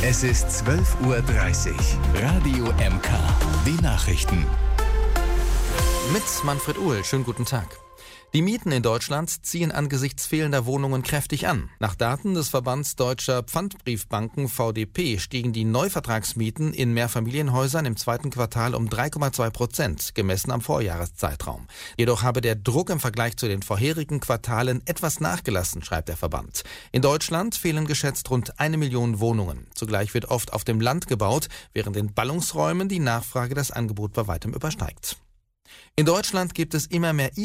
Es ist 12:30 Uhr. Radio MK. Die Nachrichten. Mit Manfred Uhl. Schönen guten Tag. Die Mieten in Deutschland ziehen angesichts fehlender Wohnungen kräftig an. Nach Daten des Verbands Deutscher Pfandbriefbanken VDP stiegen die Neuvertragsmieten in Mehrfamilienhäusern im zweiten Quartal um 3,2%, gemessen am Vorjahreszeitraum. Jedoch habe der Druck im Vergleich zu den vorherigen Quartalen etwas nachgelassen, schreibt der Verband. In Deutschland fehlen geschätzt rund 1 Million Wohnungen. Zugleich wird oft auf dem Land gebaut, während in Ballungsräumen die Nachfrage das Angebot bei weitem übersteigt. In Deutschland gibt es immer mehr